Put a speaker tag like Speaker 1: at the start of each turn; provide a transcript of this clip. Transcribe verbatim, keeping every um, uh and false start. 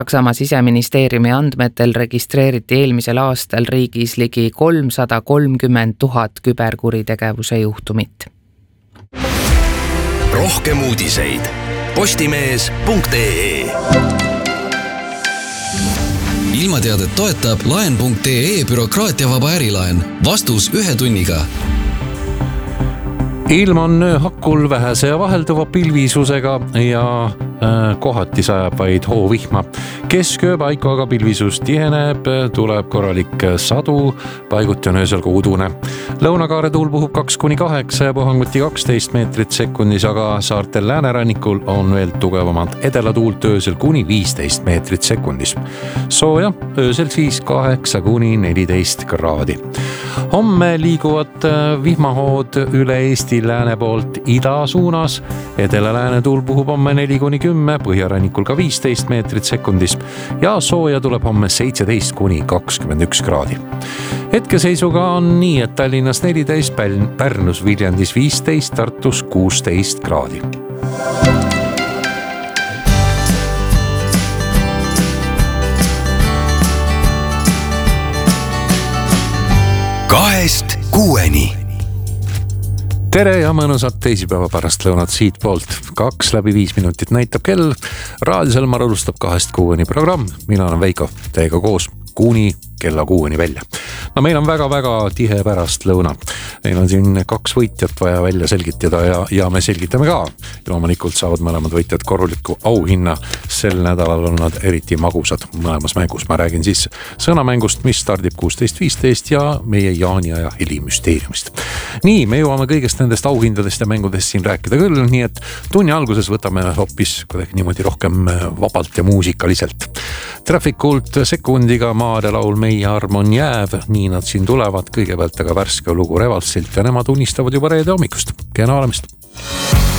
Speaker 1: Saksamaa siseministeeriumi andmetel registreeriti eelmisel aastal riigis ligi kolmsada kolmkümmend tuhat küberkuritegevuse juhtumit.
Speaker 2: Rohkem uudiseid postimees punkt ee. Ilmateadet toetab laen punkt ee bürokraatiavaba ärilaen. Vastus ühe tunniga.
Speaker 3: Ilm on hakul vähese ja vahelduva pilvisusega ja äh, kohati sajab vaid hoovihma. Kesköö paiku aga pilvisus tiheneb, tuleb korralik sadu, paiguti on öösel ka udune. Lõunakaare tuul puhub kaks kuni kaheksa ja puhanguti kaksteist meetrit sekundis, aga saartel läänerannikul on veel tugevamad edelatuult öösel kuni viisteist meetrit sekundis. Sooja öösel siis kaheksa kuni neliteist kraadi. Homme liiguvad vihmahood üle Eesti lääne poolt ida suunas. Edela-lääne tuul puhub homme neli kuni kümme, põhjarannikul ka viisteist meetrit sekundis ja sooja tuleb homme seitseteist kuni kakskümmend üks kraadi. Hetkeseisuga on nii, et Tallinnas neliteist, Pärnus, Viljandis viisteist, Tartus kuusteist kraadi.
Speaker 2: Kahest kuueni.
Speaker 3: Tere ja mõnusat teisipäeva pärast lõunat siit poolt. Kaks läbi viis minutit näitab kell. Raadioselmar alustab kahest kuueni programm. Mina olen Veiko, teiega koos kuni kella kuueni välja. No meil on väga-väga tihe pärast lõuna. Meil on siin kaks võitjat vaja välja selgitada ja, ja me selgitame ka. Loomulikult saavad mõlemad võitjad korruliku auhinna. Sel nädalal on nad eriti magusad mõlemas mängus. Ma räägin siis sõnamängust, mis stardib kuusteist viisteist ja meie Jaani aja helimüsteeriumist. Nii, me jõuame kõigest nendest auhindadest ja mängudest siin rääkida küll, nii et tunni alguses võtame hoopis kuidagi niimoodi rohkem vabalt ja muusikaliselt. Traffikult sekundiga Maarja laul Meie arm on jääv, nii nad siin tulevad, kõigepealt aga värske lugu Revalsilt ja nemad unistavad juba reede hommikust. Kena olemist!